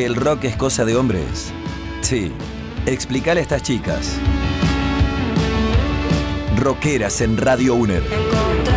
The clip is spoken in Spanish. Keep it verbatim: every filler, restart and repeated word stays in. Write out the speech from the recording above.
el rock es cosa de hombres. Sí, explícale a estas chicas. Rockeras en Radio UNER.